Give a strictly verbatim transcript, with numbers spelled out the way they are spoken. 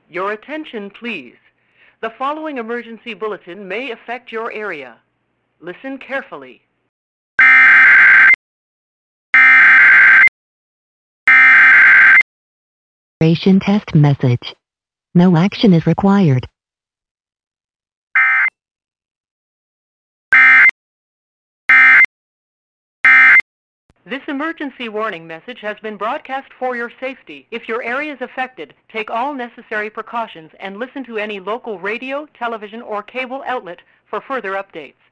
Your attention, please. The following emergency bulletin may affect your area. Listen carefully. Operation test message. No action is required. This emergency warning message has been broadcast for your safety. If your area is affected, take all necessary precautions and listen to any local radio, television, or cable outlet for further updates.